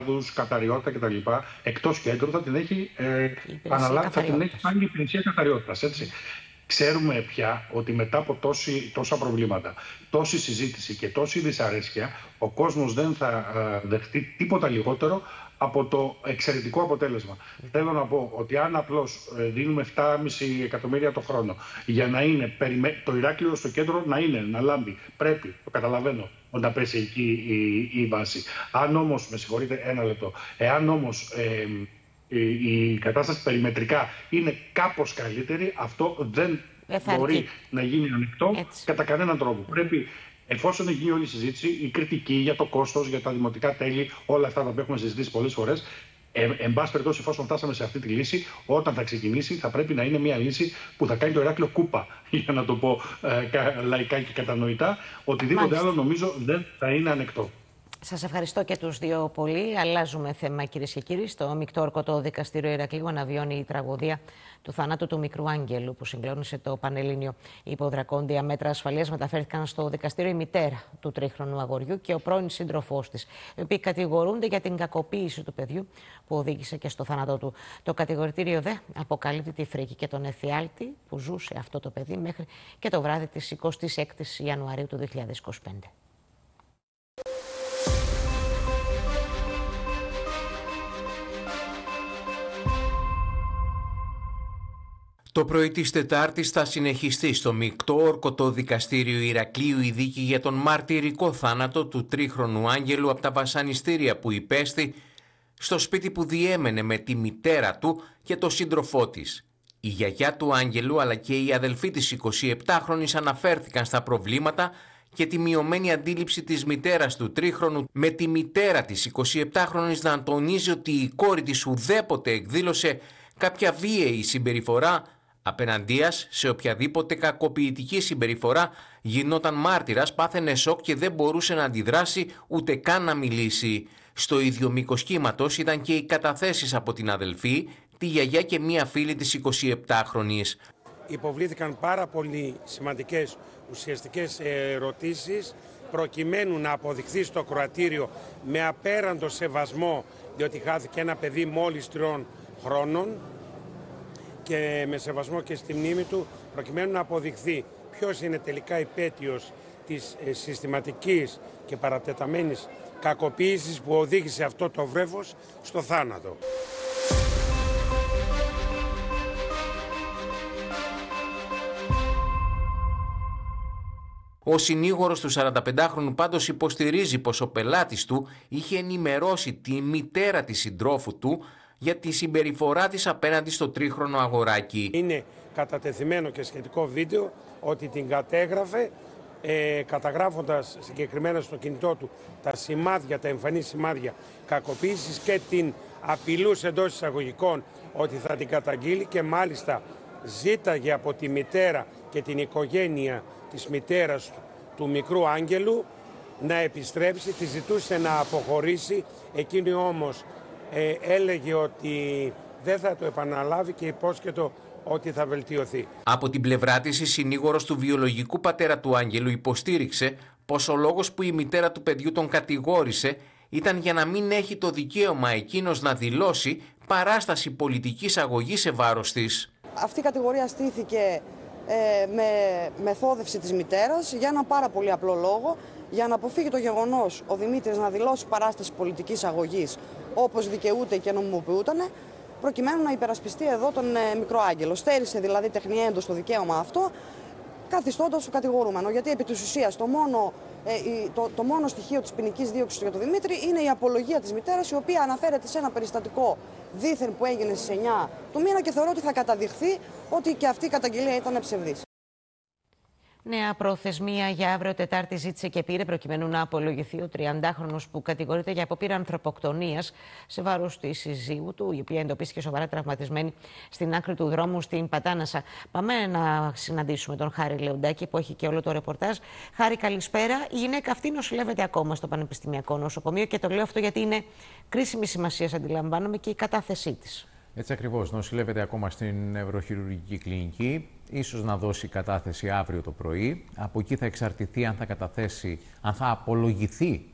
καταριότητα κτλ. Εκτός κέντρου θα την έχει αναλάβει, θα την έχει κάνει η υπηρεσία καταριότητας. Ξέρουμε πια ότι μετά από τόσα προβλήματα, τόση συζήτηση και τόση δυσαρέσκεια, ο κόσμος δεν θα δεχτεί τίποτα λιγότερο από το εξαιρετικό αποτέλεσμα. Θέλω να πω ότι αν απλώς δίνουμε 7,5 εκατομμύρια το χρόνο για να είναι το Ηράκλειο στο κέντρο να λάμπει, πρέπει, το καταλαβαίνω, όταν πέσει εκεί η βάση. Αν όμως, με συγχωρείτε ένα λεπτό, εάν όμως η κατάσταση περιμετρικά είναι κάπως καλύτερη, αυτό δεν μπορεί να γίνει ανοιχτό κατά κανέναν τρόπο. Πρέπει, εφόσον έχει γίνει όλη η συζήτηση, η κριτική για το κόστος, για τα δημοτικά τέλη, όλα αυτά που έχουμε συζητήσει πολλές φορές, εν πάση περιπτώσει, εφόσον φτάσαμε σε αυτή τη λύση, όταν θα ξεκινήσει, θα πρέπει να είναι μια λύση που θα κάνει το Ηράκλειο κούπα, για να το πω λαϊκά και κατανοητά. Οτιδήποτε άλλο νομίζω δεν θα είναι ανεκτό. Σας ευχαριστώ και τους δύο πολύ. Αλλάζουμε θέμα, κυρίες και κύριοι. Στο Μεικτό Ορκωτό Δικαστήριο Ηρακλείου αναβιώνει η τραγωδία του θανάτου του μικρού Άγγελου που συγκλώνησε το Πανελλήνιο. Υπό δρακόντια μέτρα ασφαλείας μεταφέρθηκαν στο δικαστήριο η μητέρα του τρίχρονου αγοριού και ο πρώην σύντροφός της, οι οποίοι κατηγορούνται για την κακοποίηση του παιδιού που οδήγησε και στο θάνατό του. Το κατηγορητήριο δε αποκαλύπτει τη φρίκη και τον εφιάλτη που ζούσε αυτό το παιδί μέχρι και το βράδυ της 26ης Ιανουαρίου του 2025. Το πρωί της Τετάρτης θα συνεχιστεί στο Μεικτό Ορκωτό Δικαστήριο Ηρακλείου η δίκη για τον μαρτυρικό θάνατο του τρίχρονου Άγγελου από τα βασανιστήρια που υπέστη στο σπίτι που διέμενε με τη μητέρα του και το σύντροφό της. Η γιαγιά του Άγγελου αλλά και η αδελφή της 27χρονης αναφέρθηκαν στα προβλήματα και τη μειωμένη αντίληψη της μητέρας του τρίχρονου, με τη μητέρα της 27χρονης να τονίζει ότι η κόρη της ουδέποτε εκδήλωσε κάποια βίαιη συμπεριφορά απέναντίας σε οποιαδήποτε κακοποιητική συμπεριφορά γινόταν μάρτυρας, πάθαινε σοκ και δεν μπορούσε να αντιδράσει ούτε καν να μιλήσει. Στο ίδιο μήκος κύματος ήταν και οι καταθέσεις από την αδελφή, τη γιαγιά και μία φίλη της 27χρονης. Υποβλήθηκαν πάρα πολύ σημαντικές ουσιαστικές ερωτήσεις προκειμένου να αποδειχθεί στο κροατήριο με απέραντο σεβασμό, διότι χάθηκε ένα παιδί μόλις 3 χρόνων, και με σεβασμό και στη μνήμη του, προκειμένου να αποδειχθεί ποιος είναι τελικά υπέτειος της συστηματικής και παρατεταμένης κακοποίησης που οδήγησε αυτό το βρέφος στο θάνατο. Ο συνήγορος του 45χρονου πάντως υποστηρίζει πως ο πελάτης του είχε ενημερώσει τη μητέρα της συντρόφου του για τη συμπεριφορά της απέναντι στο τρίχρονο αγοράκι. Είναι κατατεθειμένο και σχετικό βίντεο ότι την κατέγραφε καταγράφοντας συγκεκριμένα στο κινητό του τα σημάδια, τα εμφανή σημάδια κακοποίησης, και την απειλούσε εντός εισαγωγικών ότι θα την καταγγείλει, και μάλιστα ζήταγε από τη μητέρα και την οικογένεια της μητέρας του μικρού Άγγελου να επιστρέψει, τη ζητούσε να αποχωρήσει, εκείνη όμως έλεγε ότι δεν θα το επαναλάβει και υπόσχετο ότι θα βελτιωθεί. Από την πλευρά της, η συνήγορος του βιολογικού πατέρα του Άγγελου υποστήριξε πως ο λόγος που η μητέρα του παιδιού τον κατηγόρησε ήταν για να μην έχει το δικαίωμα εκείνος να δηλώσει παράσταση πολιτικής αγωγής σε βάρος της. Αυτή η κατηγορία στήθηκε με μεθόδευση της μητέρας για ένα πάρα πολύ απλό λόγο, για να αποφύγει το γεγονός ο Δημήτρης να δηλώσει παράσταση πολιτικής αγωγής όπως δικαιούται και νομιμοποιούτανε, προκειμένου να υπερασπιστεί εδώ τον μικρό Άγγελο. Στέρισε δηλαδή τεχνιέντος το δικαίωμα αυτό, καθιστώντας το κατηγορούμενο. Γιατί επί της ουσίας το μόνο στοιχείο της ποινικής δίωξης για τον Δημήτρη είναι η απολογία της μητέρας, η οποία αναφέρεται σε ένα περιστατικό δήθεν που έγινε στις 9 του μήνα, και θεωρώ ότι θα καταδειχθεί ότι και αυτή η καταγγελία ήταν ψευδής. Νέα προθεσμία για αύριο Τετάρτη ζήτησε και πήρε προκειμένου να απολογηθεί ο 30χρονος που κατηγορείται για απόπειρα ανθρωποκτονίας σε βάρος της συζύγου του, η οποία εντοπίστηκε σοβαρά τραυματισμένη στην άκρη του δρόμου στην Πατάνασα. Πάμε να συναντήσουμε τον Χάρη Λεοντάκη που έχει και όλο το ρεπορτάζ. Χάρη, καλησπέρα. Η γυναίκα αυτή νοσηλεύεται ακόμα στο Πανεπιστημιακό Νοσοκομείο και το λέω αυτό γιατί είναι κρίσιμη σημασία, αντιλαμβάνομαι, και η κατάθεσή της. Έτσι ακριβώς, νοσηλεύεται ακόμα στην νευροχειρουργική κλινική, ίσως να δώσει κατάθεση αύριο το πρωί. Από εκεί θα εξαρτηθεί αν θα απολογηθεί